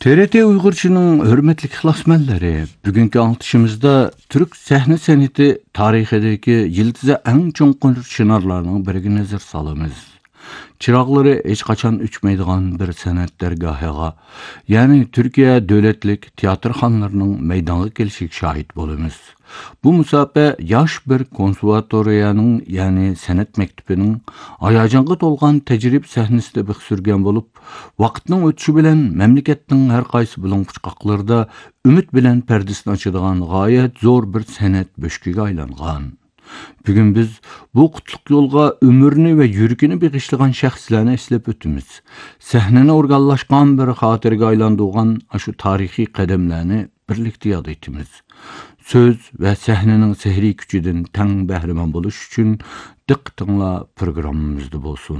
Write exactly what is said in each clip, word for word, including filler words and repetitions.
T R T Uyg'urchining hurmatli ixlosmandlari, bugungi anglitishimizda Türk sahna san'ati tarixidagi yildizi eng cho'nqur chinarlarning biriga nazar solamiz. Chiroqlari hech qachon o'chmaydigan bir san'at dargohiga, ya'ni Turkiya davlatlik teatrxonalarining maydonga kelishiga shohid bo'lamiz. Bu musobaqa yosh bir konservatoriyaning, ya'ni san'at maktabining hayajonga to'lgan tajriba sahnasida bir surgan bo'lib, vaqtning o'tishi bilan mamlakatning har qaysi bulunquchqoqlarida umid bilan pardasini ochadigan g'oyat zo'r bir san'at bo'shkiga aylangan. Bugun biz bu qutluk yo'lga umrni va yuragini bag'ishlagan shaxslarni eslab o'tamiz. Sahnani organlashgan bir xotiraga aylantirgan shu tarixiy qadamlarni birlikda yod etamiz. Söz va sahnaning sehriy kuchidan tang bahramand bo'lish uchun diqqatinglar programmamizda bo'lsin.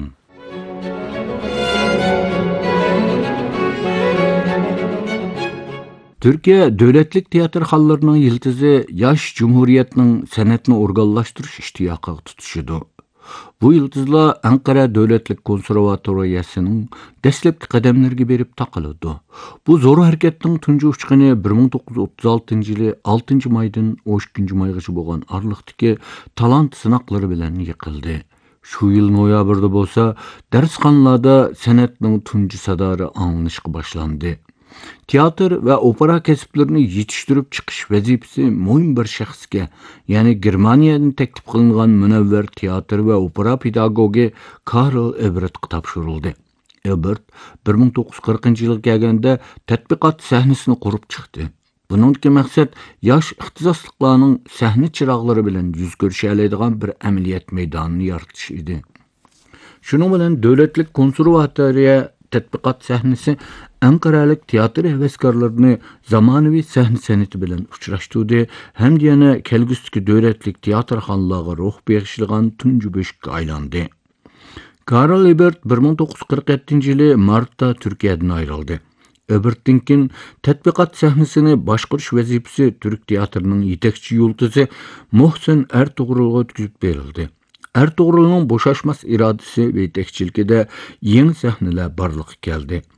Türkiye davlatlik teatrxonalarining yildizi yosh jumhuriyatning san'atni organlashtirish ishtiyoqiga tutishidi. Bu yıldızlar Ankara Davlatlik Konservatoriyasining dastlabki qadamlariga berib taqiladi. Bu zo'r harakatning tunji uchqini bir ming to'qqiz yuz o'ttiz oltinchi yili oltinchi maydan o'n ikkinchi maygacha bo'lgan araliqdagi talant sinoqlari bilan yiqildi. Shu yil noyabrda bo'lsa, darsxonalarda san'atning tunji sadori anglanishga boshlandi. Teatr va opera kasblarini yetishtirib chiqish vazifasi muhim bir shaxsga, ya'ni Germaniyadan taklif qilingan munavvar teatr va opera pedagogi Karl Ebertga topshirildi. Ebert bir ming to'qqiz yuz qirqinchi yilga kelganda tadbiqot sahnasini qurib chiqdi. Buningki maqsad yosh ixtisosliklarning sahna chiroqlari bilan yuz ko'risha oladigan bir amaliyot maydonini yaratish edi. Shuning bilan davlatlik konservatoriya tadbiqot sahnasi Ankaralik teatr hevaskorlarini zamonaviy sahna san'ati bilan uchrashtirdi hamda yana kelgusiki davlatlik teatrxonalarga ruh bag'ishlagan tunji bo'shikka aylandi. Karl Ebert bir ming to'qqiz yuz qirq yettinchi yili martda Turkiyadan ayrildi. Ebert'tinkin tadbiqot sahnasini boshqarish vazifasi Türk teatrining yetakchi yulduzi Muhsin Ertuğrulga o'tkazib berildi. Ertuğrulning bo'shashmas irodasi va yetakchiligida yangi sahnalar barliqqa keldi.